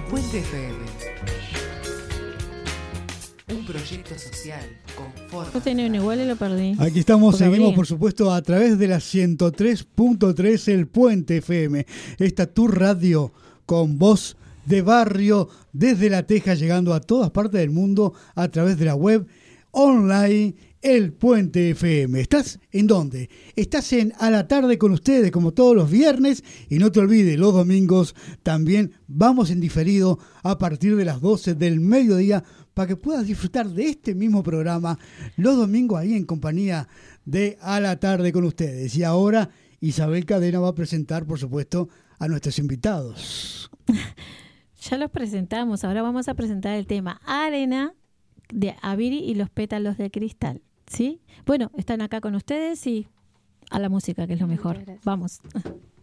Puente FM. Un proyecto social con forma. Yo tenía uno igual y lo perdí. Aquí estamos, Porque seguimos abrí. por supuesto a través de la 103.3 El Puente FM. Esta tu radio con voz de barrio desde La Teja, llegando a todas partes del mundo a través de la web online El Puente FM. ¿Estás en dónde? Estás en A la Tarde con ustedes, como todos los viernes, y no te olvides, los domingos también vamos en diferido a partir de las 12 del mediodía para que puedas disfrutar de este mismo programa los domingos ahí en compañía de A la Tarde con ustedes. Y ahora Isabel Cadena va a presentar, por supuesto, a nuestros invitados. Ya los presentamos, ahora vamos a presentar el tema Arena de Aviri y los pétalos de cristal, ¿sí? Bueno, están acá con ustedes y a la música, que es lo mejor. Vamos.